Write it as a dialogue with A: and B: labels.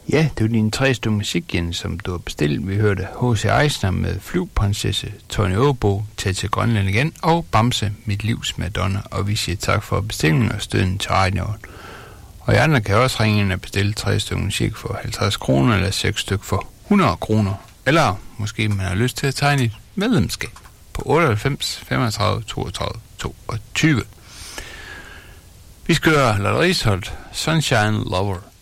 A: Ja, det var din 3 stykke musik, Jens, som du har bestilt. Vi hørte H.C. Eisner med Flyvprinsesse, Tony Åbo, Tag til Grønland igen, og Bamse, Mit livs Madonna. Og vi siger tak for bestillingen og støtten til radioen. Og I andre kan også ringe ind og bestille 3 stykker musik for 50 kroner, eller 6 stykker for 100 kroner. Eller måske man har lyst til at tegne et medlemskab på 98 35 32 22. Vi skal høre Lotte Risholt, Sunshine Lover.